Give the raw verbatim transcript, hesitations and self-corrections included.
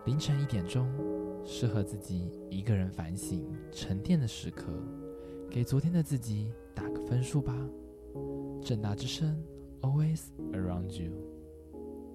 凌晨一点钟，适合自己一个人反省沉淀的时刻，给昨天的自己打个分数吧。政大之声 ，Always around you。